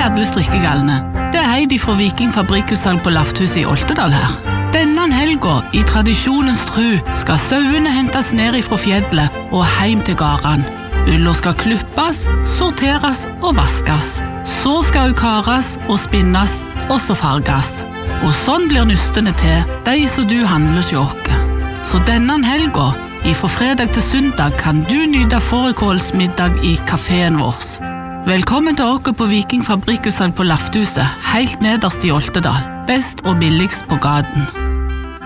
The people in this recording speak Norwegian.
alle strikkegalne. Det Heidi fra Viking Fabrikkutsalg på Lafthuset i Oltedal her. Denne helga, i tradisjonens tru, skal sauene hentes ned fra fjellet og heim til gården. Ulla skal klippes, sorteres og vaskes. Så skal hun kares og spinnes, og så farges. Og sånn blir nystene til, de som du handler hos oss. Så denne helga, fra fredag til søndag, kan du nyte fårikålsmiddag i kaféen vår. Velkommen til oss på Viking Fabrikkutsalg på Lafthuset, helt nederst i Oltedal. Best og billigst på gaten.